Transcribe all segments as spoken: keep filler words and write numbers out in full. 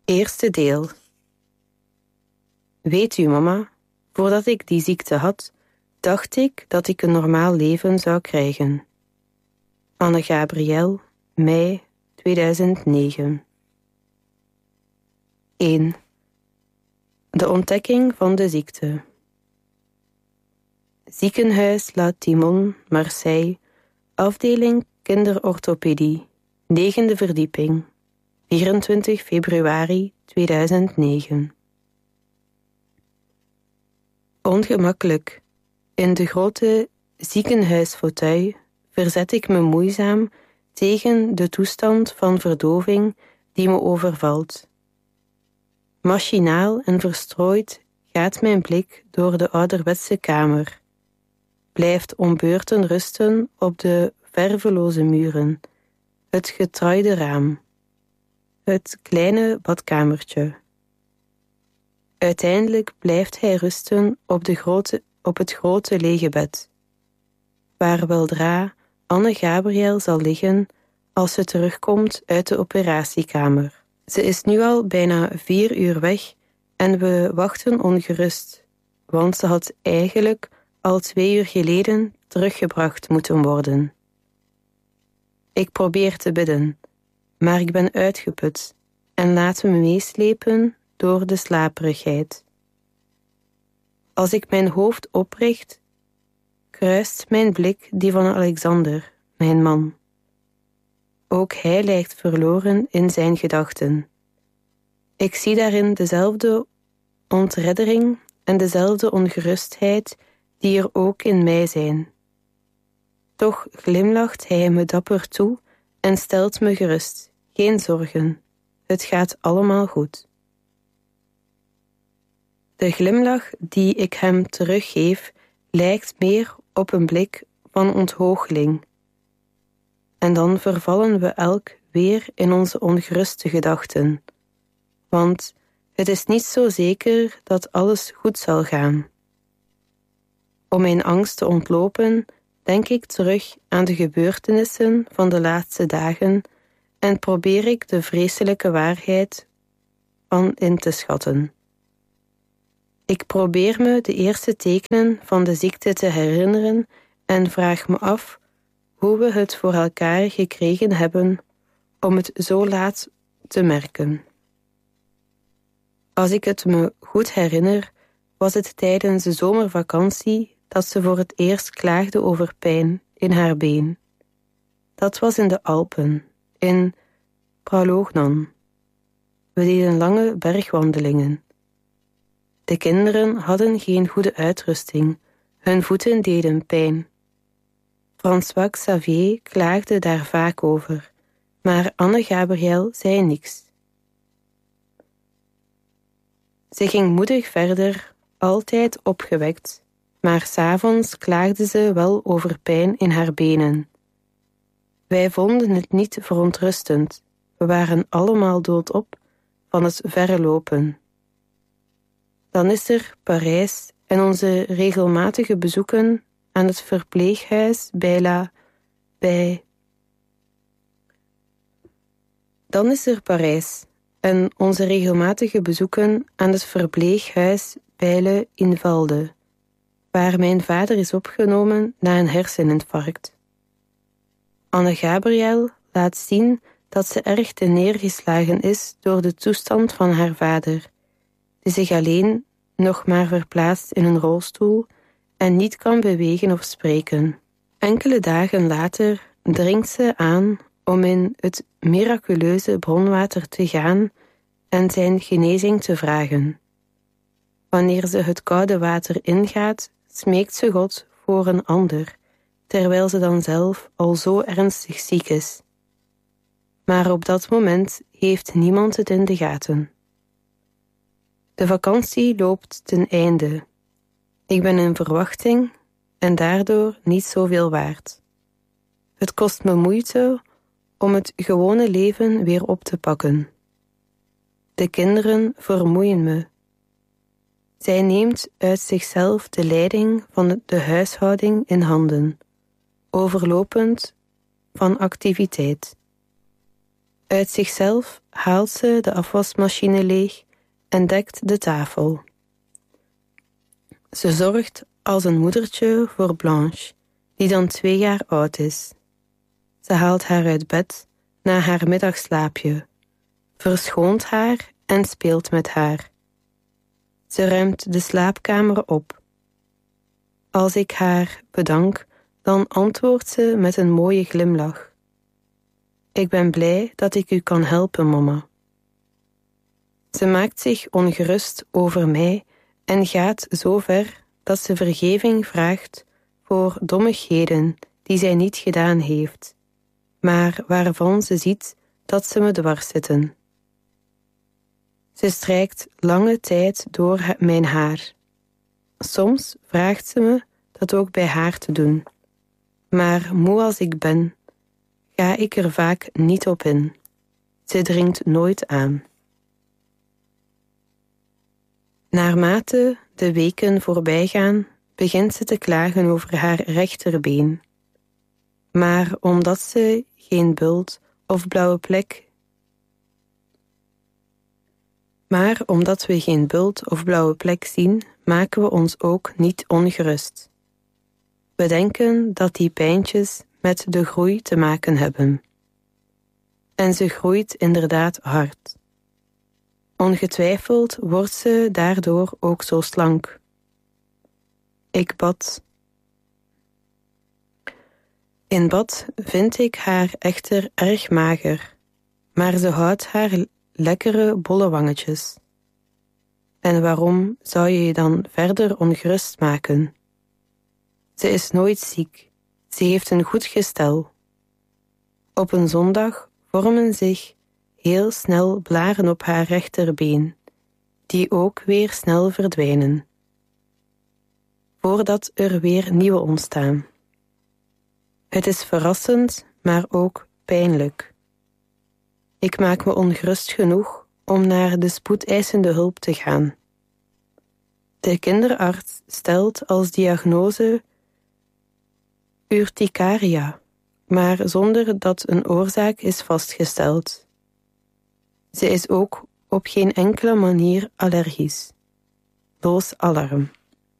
Eerste deel. Weet u, mama, voordat ik die ziekte had, dacht ik dat ik een normaal leven zou krijgen. Anne-Gabriel, mei tweeduizend negen. één. De ontdekking van de ziekte. Ziekenhuis La Timon, Marseille, afdeling kinderorthopedie, negende verdieping, vierentwintig februari tweeduizend negen. Ongemakkelijk. In de grote ziekenhuisfauteuil verzet ik me moeizaam tegen de toestand van verdoving die me overvalt. Machinaal en verstrooid gaat mijn blik door de ouderwetse kamer, blijft om beurten rusten op de verveloze muren, het getruide raam, het kleine badkamertje. Uiteindelijk blijft hij rusten op, de grote, op het grote lege bed, waar weldra Anne-Gabriel zal liggen als ze terugkomt uit de operatiekamer. Ze is nu al bijna vier uur weg en we wachten ongerust, want ze had eigenlijk al twee uur geleden teruggebracht moeten worden. Ik probeer te bidden, maar ik ben uitgeput en laat me meeslepen door de slaperigheid. Als ik mijn hoofd opricht, kruist mijn blik die van Alexander, mijn man. Ook hij lijkt verloren in zijn gedachten. Ik zie daarin dezelfde ontreddering en dezelfde ongerustheid die er ook in mij zijn. Toch glimlacht hij me dapper toe en stelt me gerust. Geen zorgen, het gaat allemaal goed. De glimlach die ik hem teruggeef lijkt meer op een blik van onthoogeling. En dan vervallen we elk weer in onze ongeruste gedachten. Want het is niet zo zeker dat alles goed zal gaan. Om mijn angst te ontlopen, denk ik terug aan de gebeurtenissen van de laatste dagen en probeer ik de vreselijke waarheid van in te schatten. Ik probeer me de eerste tekenen van de ziekte te herinneren en vraag me af hoe we het voor elkaar gekregen hebben om het zo laat te merken. Als ik het me goed herinner, was het tijdens de zomervakantie dat ze voor het eerst klaagde over pijn in haar been. Dat was in de Alpen, in Pralognan. We deden lange bergwandelingen. De kinderen hadden geen goede uitrusting, hun voeten deden pijn. François Xavier klaagde daar vaak over, maar Anne-Gabriel zei niks. Ze ging moedig verder, altijd opgewekt, maar 's avonds klaagde ze wel over pijn in haar benen. Wij vonden het niet verontrustend, we waren allemaal doodop van het verre lopen. Dan is er Parijs en onze regelmatige bezoeken aan het verpleeghuis bij La... bij... Dan is er Parijs en onze regelmatige bezoeken aan het verpleeghuis bij Le Invalde, waar mijn vader is opgenomen na een herseninfarct. Anne-Gabriel laat zien dat ze erg neergeslagen is door de toestand van haar vader, die zich alleen nog maar verplaatst in een rolstoel en niet kan bewegen of spreken. Enkele dagen later dringt ze aan om in het miraculeuze bronwater te gaan en zijn genezing te vragen. Wanneer ze het koude water ingaat, smeekt ze God voor een ander, terwijl ze dan zelf al zo ernstig ziek is. Maar op dat moment heeft niemand het in de gaten. De vakantie loopt ten einde. Ik ben in verwachting en daardoor niet zoveel waard. Het kost me moeite om het gewone leven weer op te pakken. De kinderen vermoeien me. Zij neemt uit zichzelf de leiding van de huishouding in handen, overlopend van activiteit. Uit zichzelf haalt ze de afwasmachine leeg en dekt de tafel. Ze zorgt als een moedertje voor Blanche, die dan twee jaar oud is. Ze haalt haar uit bed na haar middagslaapje, verschoont haar en speelt met haar. Ze ruimt de slaapkamer op. Als ik haar bedank, dan antwoordt ze met een mooie glimlach. Ik ben blij dat ik u kan helpen, mama. Ze maakt zich ongerust over mij en gaat zo ver dat ze vergeving vraagt voor dommigheden die zij niet gedaan heeft, maar waarvan ze ziet dat ze me dwars zitten. Ze strijkt lange tijd door mijn haar. Soms vraagt ze me dat ook bij haar te doen, maar moe als ik ben, ga ik er vaak niet op in. Ze dringt nooit aan. Naarmate de weken voorbij gaan, begint ze te klagen over haar rechterbeen. Maar omdat ze geen bult of blauwe plek Maar omdat we geen bult of blauwe plek zien, maken we ons ook niet ongerust. We denken dat die pijntjes met de groei te maken hebben. En ze groeit inderdaad hard. Ongetwijfeld wordt ze daardoor ook zo slank. Ik bad. In bad vind ik haar echter erg mager, maar ze houdt haar lekkere bolle wangetjes. En waarom zou je je dan verder ongerust maken? Ze is nooit ziek, ze heeft een goed gestel. Op een zondag vormen zich heel snel blaren op haar rechterbeen, die ook weer snel verdwijnen, voordat er weer nieuwe ontstaan. Het is verrassend, maar ook pijnlijk. Ik maak me ongerust genoeg om naar de spoedeisende hulp te gaan. De kinderarts stelt als diagnose urticaria, maar zonder dat een oorzaak is vastgesteld. Ze is ook op geen enkele manier allergisch. Loos alarm.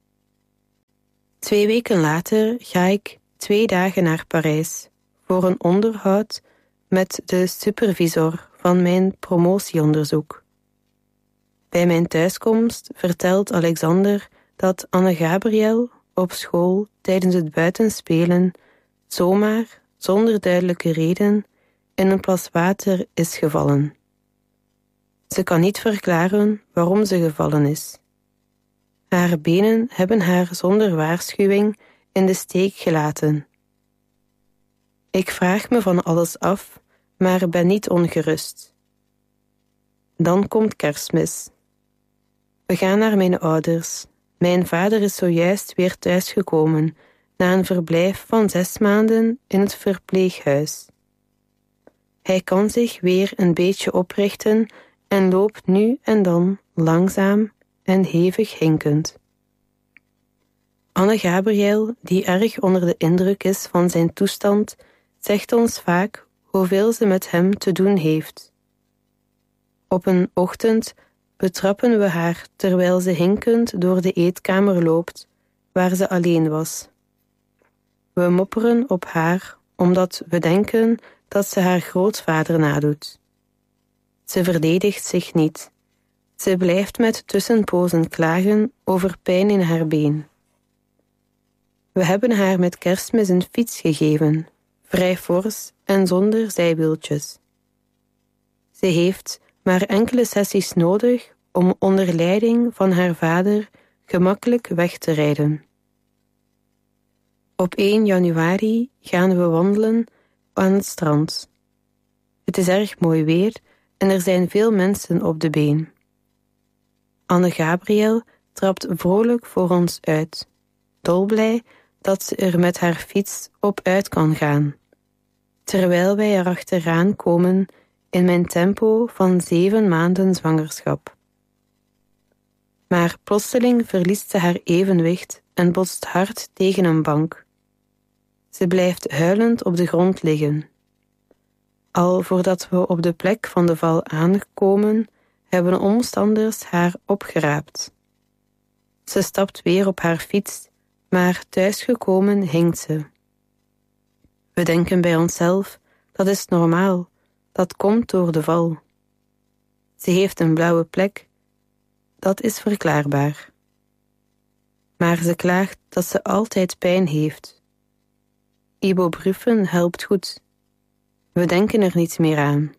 Twee weken later ga ik twee dagen naar Parijs voor een onderhoud met de supervisor van mijn promotieonderzoek. Bij mijn thuiskomst vertelt Alexander dat Anne-Gabriel op school tijdens het buitenspelen zomaar, zonder duidelijke reden, in een plas water is gevallen. Ze kan niet verklaren waarom ze gevallen is. Haar benen hebben haar zonder waarschuwing in de steek gelaten. Ik vraag me van alles af, maar ben niet ongerust. Dan komt Kerstmis. We gaan naar mijn ouders. Mijn vader is zojuist weer thuisgekomen na een verblijf van zes maanden in het verpleeghuis. Hij kan zich weer een beetje oprichten en loopt nu en dan langzaam en hevig hinkend. Anne-Gabriel, die erg onder de indruk is van zijn toestand, zegt ons vaak hoeveel ze met hem te doen heeft. Op een ochtend betrappen we haar terwijl ze hinkend door de eetkamer loopt, waar ze alleen was. We mopperen op haar omdat we denken dat ze haar grootvader nadoet. Ze verdedigt zich niet. Ze blijft met tussenpozen klagen over pijn in haar been. We hebben haar met Kerstmis een fiets gegeven, vrij fors en zonder zijwieltjes. Ze heeft maar enkele sessies nodig om onder leiding van haar vader gemakkelijk weg te rijden. Op één januari gaan we wandelen aan het strand. Het is erg mooi weer en er zijn veel mensen op de been. Anne-Gabriel trapt vrolijk voor ons uit, dolblij dat ze er met haar fiets op uit kan gaan, terwijl wij er achteraan komen in mijn tempo van zeven maanden zwangerschap. Maar plotseling verliest ze haar evenwicht en botst hard tegen een bank. Ze blijft huilend op de grond liggen. Al voordat we op de plek van de val aankomen, hebben omstanders haar opgeraapt. Ze stapt weer op haar fiets, maar thuisgekomen hinkt ze. We denken bij onszelf, dat is normaal, dat komt door de val. Ze heeft een blauwe plek, dat is verklaarbaar. Maar ze klaagt dat ze altijd pijn heeft. Ibuprofen helpt goed. We denken er niet meer aan.